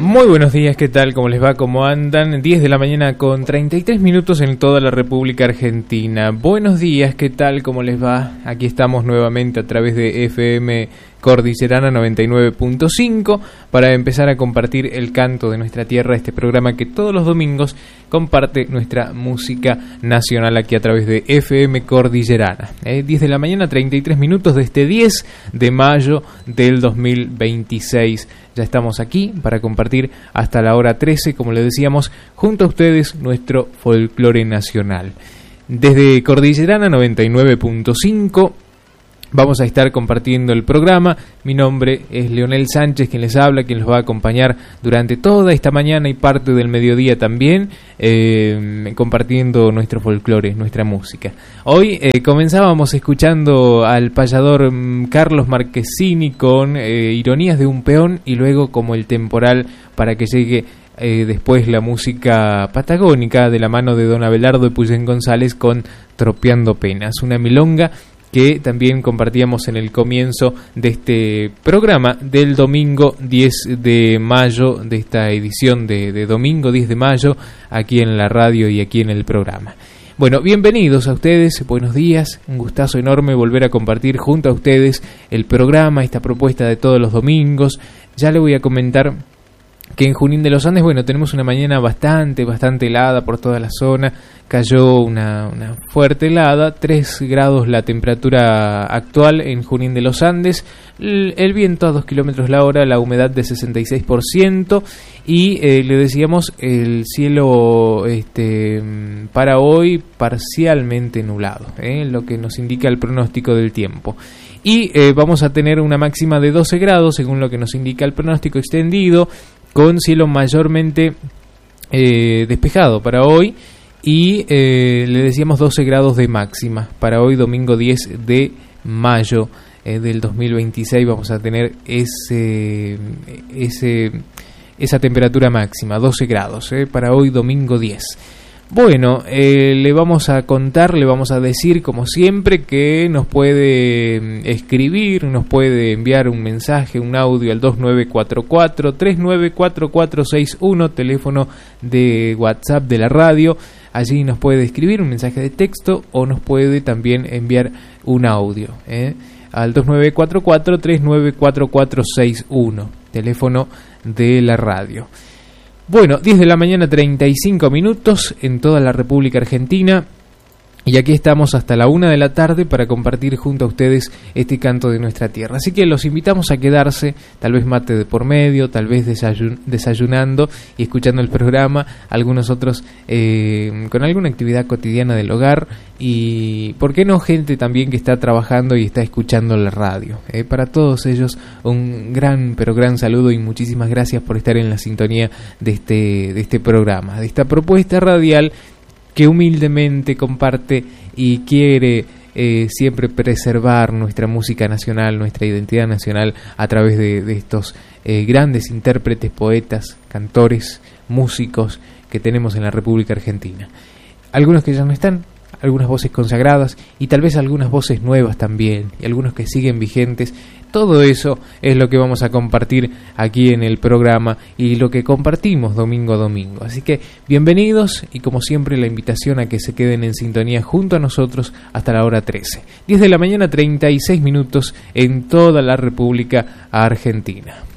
Muy buenos días, ¿qué tal? ¿Cómo les va? ¿Cómo andan? 10 de la mañana con 33 minutos en toda la República Argentina. Buenos días, ¿qué tal? ¿Cómo les va? Aquí estamos nuevamente a través de FM Cordillerana 99.5 para empezar a compartir el canto de nuestra tierra, este programa que todos los domingos comparte nuestra música nacional aquí a través de FM Cordillerana. 10 de la mañana, 33 minutos de este 10 de mayo del 2026. Ya estamos aquí para compartir hasta la hora 13, como les decíamos, junto a ustedes nuestro folclore nacional. Desde Cordillerana 99.5 vamos a estar compartiendo el programa. Mi nombre es Leonel Sánchez, quien les habla, quien los va a acompañar durante toda esta mañana y parte del mediodía también, compartiendo nuestro folclore, nuestra música. Hoy comenzábamos escuchando al payador Carlos Marchesini con Ironías de un peón y luego Como el temporal, para que llegue después la música patagónica de la mano de don Abelardo Epuyén González con Tropeando Penas, una milonga que también compartíamos en el comienzo de este programa del domingo 10 de mayo, de esta edición de domingo 10 de mayo, aquí en la radio y aquí en el programa. Bueno, bienvenidos a ustedes, buenos días, un gustazo enorme volver a compartir junto a ustedes el programa, esta propuesta de todos los domingos. Ya le voy a comentar que en Junín de los Andes, bueno, tenemos una mañana bastante helada por toda la zona. Cayó una fuerte helada, 3 grados la temperatura actual en Junín de los Andes, el viento a 2 kilómetros la hora, la humedad de 66% y le decíamos el cielo para hoy parcialmente nublado, lo que nos indica el pronóstico del tiempo. Y vamos a tener una máxima de 12 grados según lo que nos indica el pronóstico extendido, con cielo mayormente despejado para hoy. Y le decíamos 12 grados de máxima. Para hoy, domingo 10 de mayo del 2026, vamos a tener esa temperatura máxima, 12 grados, para hoy, domingo 10. Bueno, le vamos a contar, le vamos a decir, como siempre, que nos puede escribir, nos puede enviar un mensaje, un audio al 2944-394461, teléfono de WhatsApp de la radio. Allí nos puede escribir un mensaje de texto o nos puede también enviar un audio al 2944-394461, teléfono de la radio. Bueno, 10 de la mañana, 35 minutos en toda la República Argentina. Y aquí estamos hasta la 1 de la tarde para compartir junto a ustedes este canto de nuestra tierra. Así que los invitamos a quedarse, tal vez mate de por medio, tal vez desayunando y escuchando el programa, algunos otros con alguna actividad cotidiana del hogar y, ¿por qué no, gente también que está trabajando y está escuchando la radio? Para todos ellos un gran, pero gran saludo y muchísimas gracias por estar en la sintonía de este programa, de esta propuesta radial que humildemente comparte y quiere siempre preservar nuestra música nacional, nuestra identidad nacional a través de estos grandes intérpretes, poetas, cantores, músicos que tenemos en la República Argentina. Algunos que ya no están, algunas voces consagradas y tal vez algunas voces nuevas también, y algunos que siguen vigentes. Todo eso es lo que vamos a compartir aquí en el programa y lo que compartimos domingo a domingo. Así que bienvenidos y, como siempre, la invitación a que se queden en sintonía junto a nosotros hasta la hora 13. 10 de la mañana, 36 minutos en toda la República Argentina.